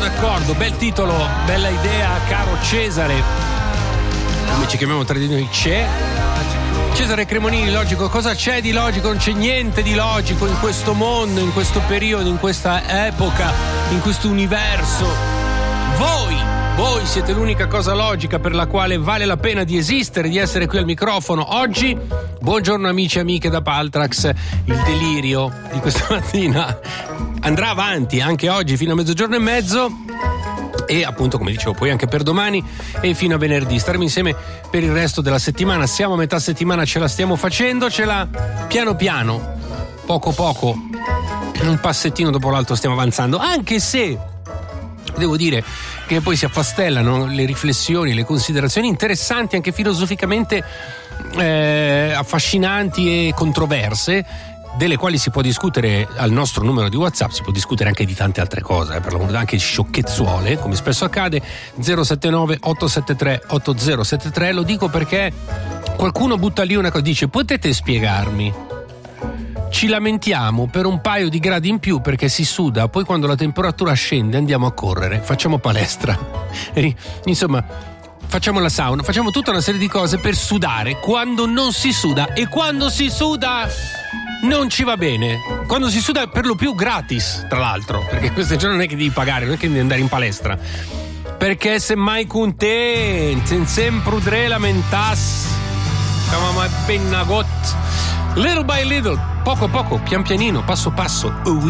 d'accordo, bel titolo, bella idea, caro Cesare, come ci chiamiamo tra di noi, Cesare Cremonini. Logico, cosa c'è di logico? Non c'è niente di logico in questo mondo, in questo periodo, in questa epoca, in questo universo. Voi siete l'unica cosa logica per la quale vale la pena di esistere, di essere qui al microfono. Oggi, buongiorno amici e amiche da Paltrax, il delirio di questa mattina andrà avanti anche oggi fino a 12:30 e appunto, come dicevo, poi anche per domani e fino a venerdì. Staremo insieme per il resto della settimana. Siamo a metà settimana, ce la stiamo facendocela piano piano, poco poco, un passettino dopo l'altro stiamo avanzando, anche se devo dire che poi si affastellano le riflessioni, le considerazioni interessanti, anche filosoficamente affascinanti e controverse, delle quali si può discutere al nostro numero di WhatsApp. Si può discutere anche di tante altre cose, per l'amore, anche sciocchezzuole, come spesso accade. 079 873 8073. Lo dico perché qualcuno butta lì una cosa, dice: potete spiegarmi? Ci lamentiamo per un paio di gradi in più perché si suda, poi quando la temperatura scende andiamo a correre, facciamo palestra, insomma facciamo la sauna, facciamo tutta una serie di cose per sudare quando non si suda, e quando si suda non ci va bene. Quando si suda per lo più gratis, tra l'altro, perché queste giorni non è che devi pagare, non è che devi andare in palestra, perché se mai content, sen sempre udre lamentas, come mai pennagot. Little by little, poco a poco, pian pianino, passo passo,